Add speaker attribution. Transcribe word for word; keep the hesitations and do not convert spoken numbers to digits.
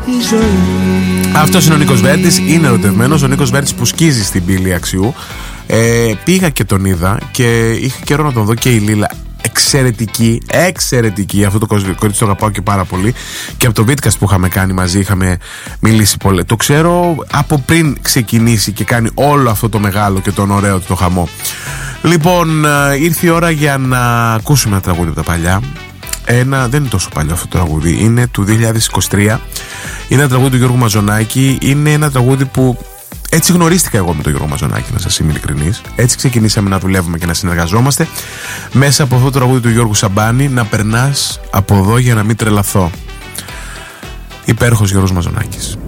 Speaker 1: Αυτός είναι ο Νίκος Βέρτης, είναι ερωτευμένος. Ο Νίκος Βέρτης που σκίζει στην πύλη Αξιού. ε, Πήγα και τον είδα και είχα καιρό να τον δω. Και η Λίλα εξαιρετική, εξαιρετική. Αυτό το κορίτσι το αγαπάω και πάρα πολύ. Και από το Βίτκαστ που είχαμε κάνει μαζί είχαμε μιλήσει πολύ. Το ξέρω από πριν ξεκινήσει και κάνει όλο αυτό το μεγάλο και τον ωραίο το χαμό. Λοιπόν, ήρθε η ώρα για να ακούσουμε ένα τραγούδι από τα παλιά. Ένα, δεν είναι τόσο παλιό αυτό το τραγούδι, είναι του δύο χιλιάδες είκοσι τρία. Είναι ένα τραγούδι του Γιώργου Μαζονάκη. Είναι ένα τραγούδι που έτσι γνωρίστηκα εγώ με τον Γιώργο Μαζονάκη, να σας είμαι ειλικρινής. Έτσι ξεκινήσαμε να δουλεύουμε και να συνεργαζόμαστε. Μέσα από αυτό το τραγούδι του Γιώργου Σαμπάνη, να περνάς από εδώ για να μην τρελαθώ. Υπέροχος Γιώργος Μαζονάκης.